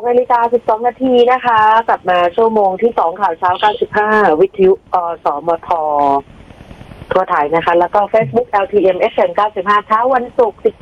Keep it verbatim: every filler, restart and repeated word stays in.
นาฬิกาสิบสองนาทีนะคะกลับมาชั่วโมงที่สองข่าวเช้าเก้าสิบห้าวิทยุอสมททั่วไทยนะคะแล้วก็ Facebook แอล ที เอ็ม เอฟ เอ็ม เก้าสิบห้าเช้าวันศุกร์